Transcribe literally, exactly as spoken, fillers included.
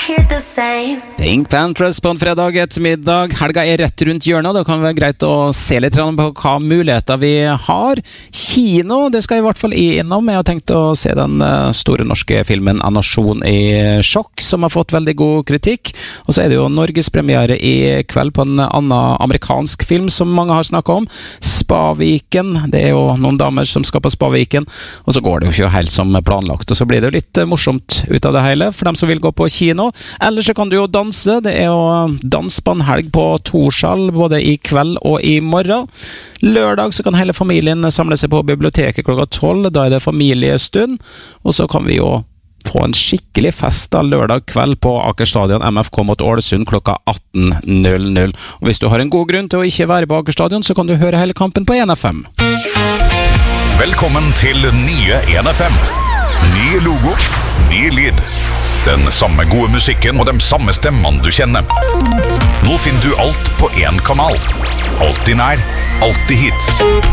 hear the same. Pink Panthers på en fredag ettermiddag. Helga er rett rundt hjørnet, og det kan være greit å se litt på hva muligheter vi har. Kino, det skal jeg i hvert fall innom. Jeg har tenkt å se den store norske filmen En nasjon i sjokk, som har fått veldig god kritikk. Og så er det jo norgespremiere i kveld på en annen amerikansk film som mange har snakket om. Spaviken. Det er jo noen damer som skal på Spaviken, og så går det jo ikke helt som planlagt. Og så blir det jo litt morsomt ut av det hele, for dem som vil gå på kino. Eller så kan du jo danse. Det er jo dans på en helg på Torshall, både i kveld og i morgen. Lørdag så kan hele familien samle seg på biblioteket klokka tolv. Da er det familiestund. Og så kan vi jo få en skikkelig fest da lørdag kveld på Aker Stadion M F K mot Ålesund klokka atten null null. Og hvis du har en god grunn til å ikke være på Aker Stadion, så kan du høre hele kampen på en F M. Velkommen til nye en F M. Ny logo, ny lyd. Den samme gode musikken og de samme stemmene du kjenner. Nå finner du alt på en kanal. Alltid nær, alltid hits.